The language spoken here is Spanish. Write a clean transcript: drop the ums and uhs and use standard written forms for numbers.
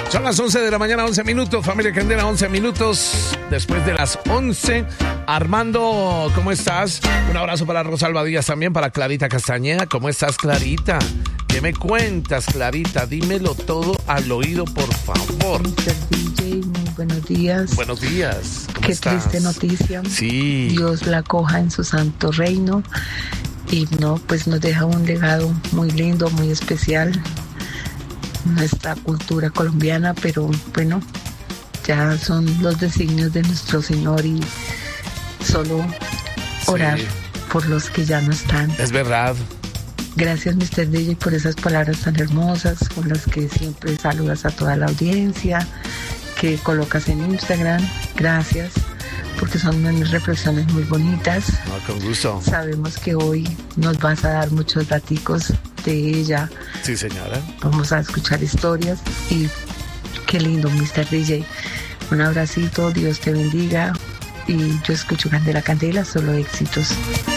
Son las 11 de la mañana, 11 minutos. Familia Candela, 11 minutos después de las 11. Armando, ¿cómo estás? Un abrazo para Rosalba Díaz también, para Clarita Castañeda. ¿Cómo estás, Clarita? ¿Qué me cuentas, Clarita? Dímelo todo al oído, por favor. Mr. DJ, muy buenos días. Buenos días. ¿Cómo Qué estás? triste noticia. Sí. Dios la acoja en su santo reino. Y no, pues nos deja un legado muy lindo, muy especial. Nuestra cultura colombiana, pero bueno, ya son los designios de nuestro Señor y solo orar por los que ya no están. Es verdad. Gracias, Mr. DJ, por esas palabras tan hermosas, con las que siempre saludas a toda la audiencia, que colocas en Instagram. Gracias, porque son unas reflexiones muy bonitas. No, con gusto. Sabemos que hoy nos vas a dar muchos daticos de ella. Sí, señora. Vamos a escuchar historias y qué lindo, Mr. DJ. Un abracito, Dios te bendiga. Y yo escucho Candela Candela, solo éxitos.